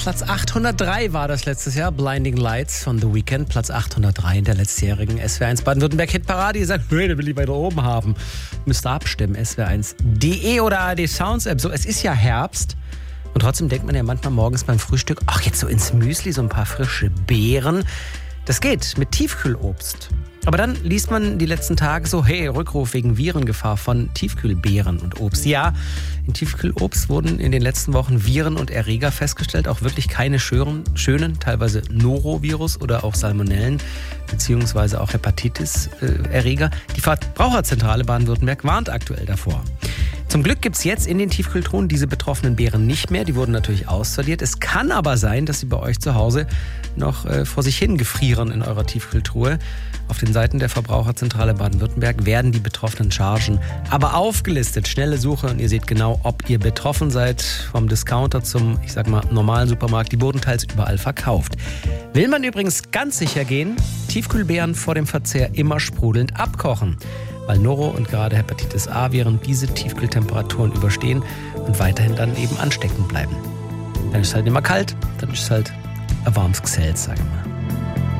Platz 803 war das letztes Jahr. Blinding Lights von The Weeknd. Platz 803 in der letztjährigen SWR1 Baden-Württemberg-Hitparade. Ihr sagt, den will ich weiter oben haben. Müsst ihr abstimmen. SWR1.de oder ARD Sounds App. So, es ist ja Herbst. Und trotzdem denkt man ja manchmal morgens beim Frühstück, ach, jetzt so ins Müsli so ein paar frische Beeren. Das geht mit Tiefkühlobst. Aber dann liest man die letzten Tage so, hey, Rückruf wegen Virengefahr von Tiefkühlbeeren und Obst. Ja, in Tiefkühlobst wurden in den letzten Wochen Viren und Erreger festgestellt, auch wirklich keine schönen, teilweise Norovirus oder auch Salmonellen beziehungsweise auch Hepatitis-Erreger. Die Verbraucherzentrale Baden-Württemberg warnt aktuell davor. Zum Glück gibt es jetzt in den Tiefkühltruhen diese betroffenen Beeren nicht mehr. Die wurden natürlich aussortiert. Es kann aber sein, dass sie bei euch zu Hause noch vor sich hin gefrieren in eurer Tiefkühltruhe. Auf den Seiten der Verbraucherzentrale Baden-Württemberg werden die betroffenen Chargen aber aufgelistet. Schnelle Suche und ihr seht genau, ob ihr betroffen seid. Vom Discounter zum, ich sag mal, normalen Supermarkt. Die wurden teils überall verkauft. Will man übrigens ganz sicher gehen, Tiefkühlbeeren vor dem Verzehr immer sprudelnd abkochen. Weil Noro und gerade Hepatitis A während diese Tiefkühltemperaturen überstehen und weiterhin dann eben ansteckend bleiben. Dann ist es halt immer kalt, dann ist es halt ein warmes Gesell, sage ich mal.